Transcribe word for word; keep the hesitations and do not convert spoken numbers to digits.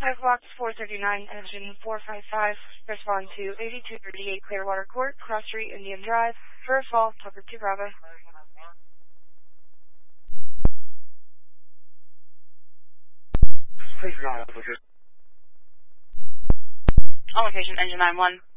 Box four thirty-nine, engine four five five, respond to eighty-two thirty-eight Clearwater Court, Cross Street, Indian Drive, First Fall, Tucker two Bravo. Please not, officer. On location, engine nine one.